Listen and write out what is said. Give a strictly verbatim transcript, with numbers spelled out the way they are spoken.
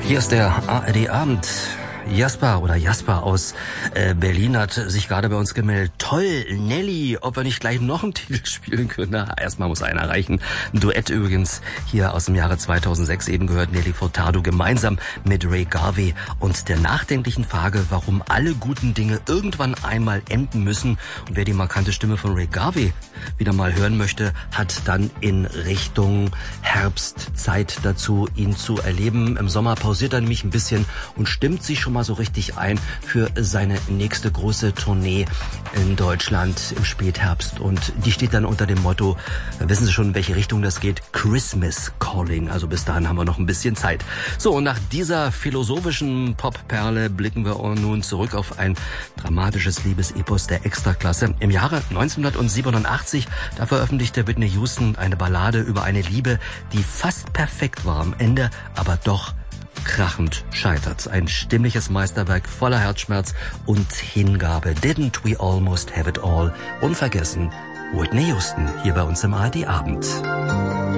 Hier ist der A R D-Abend. Jasper oder Jasper aus äh, Berlin hat sich gerade bei uns gemeldet. Toll, Nelly, ob wir nicht gleich noch einen Titel spielen können. Na, erstmal muss einer reichen. Ein Duett übrigens hier aus dem Jahre zweitausendsechs eben gehört. Nelly Furtado gemeinsam mit Ray Garvey und der nachdenklichen Frage, warum alle guten Dinge irgendwann einmal enden müssen. Und wer die markante Stimme von Ray Garvey wieder mal hören möchte, hat dann in Richtung Herbst Zeit dazu, ihn zu erleben. Im Sommer pausiert er nämlich ein bisschen und stimmt sich schon mal so richtig ein für seine nächste große Tournee in Deutschland im Spätherbst. Und die steht dann unter dem Motto, wissen Sie schon, in welche Richtung das geht? Christmas Calling. Also bis dahin haben wir noch ein bisschen Zeit. So, und nach dieser philosophischen Popperle blicken wir nun zurück auf ein dramatisches Liebesepos der Extraklasse. Im Jahre neunzehnhundertsiebenundachtzig, da veröffentlichte Whitney Houston eine Ballade über eine Liebe, die fast perfekt war, am Ende aber doch krachend scheitert. Ein stimmliches Meisterwerk voller Herzschmerz und Hingabe. Didn't we almost have it all? Unvergessen, Whitney Houston hier bei uns im A R D-Abend.